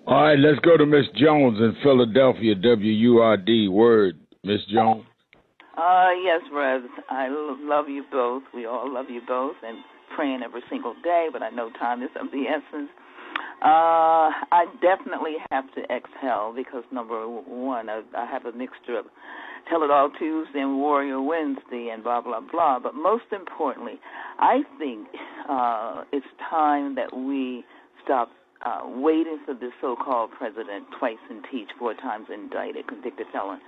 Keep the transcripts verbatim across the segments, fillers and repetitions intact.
All right, let's go to Miss Jones in Philadelphia, W U R D. Word, Miss Jones. Uh, yes, Rev. I love you both. We all love you both and praying every single day, but I know time is of the essence. Uh, I definitely have to exhale because, number one, I, I have a mixture of Tell It All Tuesday and Warrior Wednesday and blah, blah, blah. But most importantly, I think uh, it's time that we stop uh, waiting for this so-called president, twice impeached, four times indicted, convicted felon,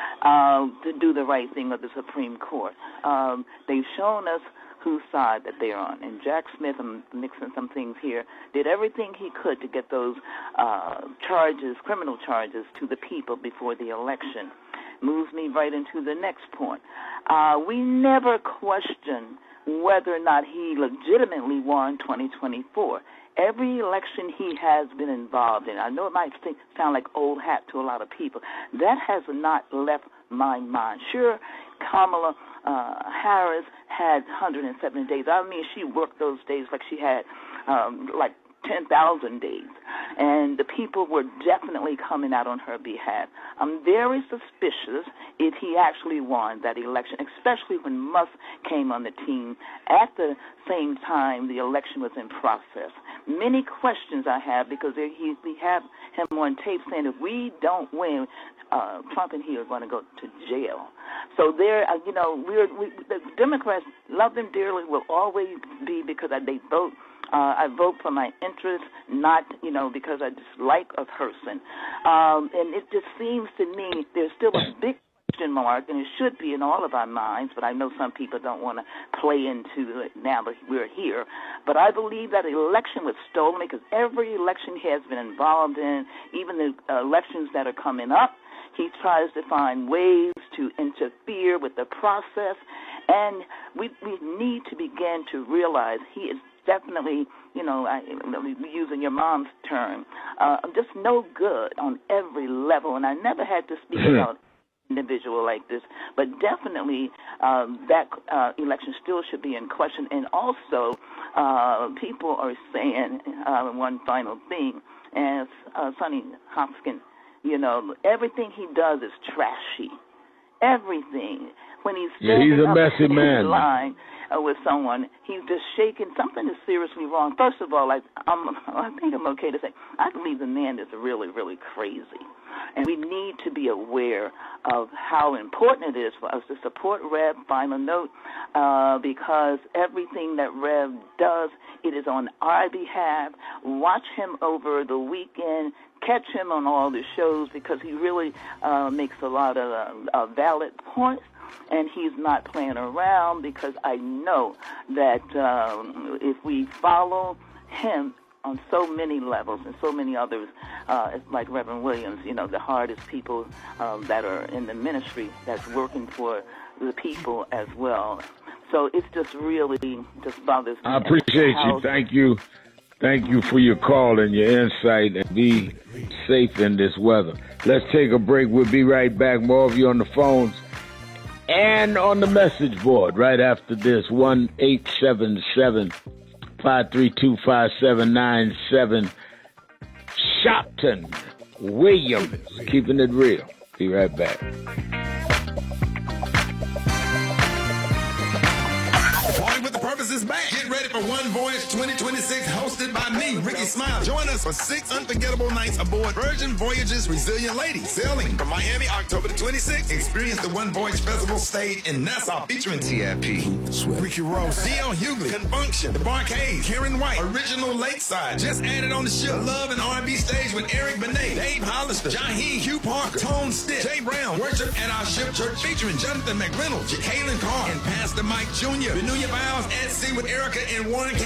uh, to do the right thing with the Supreme Court. Um, they've shown us whose side that they're on. And Jack Smith, I'm mixing some things here, did everything he could to get those uh, charges, criminal charges, to the people before the election. Moves me right into the next point. Uh, we never question whether or not he legitimately won twenty twenty-four. Every election he has been involved in, I know it might think, sound like old hat to a lot of people, that has not left my mind. Sure, Kamala uh, Harris had one hundred seven days. I mean, she worked those days like she had um, like ten thousand days, and the people were definitely coming out on her behalf. I'm very suspicious if he actually won that election, especially when Musk came on the team at the same time the election was in process. Many questions I have because he, we have him on tape saying if we don't win, uh, Trump and he are going to go to jail. So there, uh, you know, we're, we, the Democrats love them dearly, will always be because they vote. Uh, I vote for my interests, not, you know, because I dislike a person. Um, and it just seems to me there's still a big question mark, and it should be in all of our minds, but I know some people don't want to play into it now that we're here. But I believe that election was stolen because every election he has been involved in, even the uh, elections that are coming up, he tries to find ways to interfere with the process. And we, we need to begin to realize he is definitely, you know, I, using your mom's term, uh, just no good on every level. And I never had to speak about an individual like this, but definitely um, that uh, election still should be in question. And also, uh, people are saying uh, one final thing, as uh, Sonny Hopkins, you know, everything he does is trashy. Everything. When he's yeah, he's a messy in man. line uh, with someone, he's just shaking. Something is seriously wrong. First of all, I, I'm, I think I'm okay to say, I believe the man is really, really crazy. And we need to be aware of how important it is for us to support Rev, final note, uh, because everything that Rev does, it is on our behalf. Watch him over the weekend. Catch him on all the shows because he really uh, makes a lot of uh, uh, valid points. And he's not playing around because I know that um, if we follow him on so many levels and so many others, uh, like Reverend Williams, you know, the hardest people um, that are in the ministry that's working for the people as well. So it's just really just bothers me. I appreciate you. Thank you. Thank you for your call and your insight, and be safe in this weather. Let's take a break. We'll be right back. More of you on the phones and on the message board right after this. one eight seven seven, five three two, five seven nine seven. Shopton Williams, keeping it real. Be right back. Is back. Get ready for One Voyage twenty twenty-six, hosted by me, Ricky Smile. Join us for six unforgettable nights aboard Virgin Voyages Resilient Lady, sailing from Miami October the twenty-sixth. Experience the One Voyage Festival stage in Nassau, featuring T I P, Ricky Rose, D L Hughley, Confunction, The Barcade, Karen White, Original Lakeside, just added on the ship, Love and R and B stage with Eric Benet, Dave Hollister, Jaheim Hugh Parker, Tone Stitt, Jay Brown, Worship at Our Ship Church, featuring Jonathan McReynolds, Jacqueline Carr, and Pastor Mike Junior Renew your vows at sea with Erica and Warren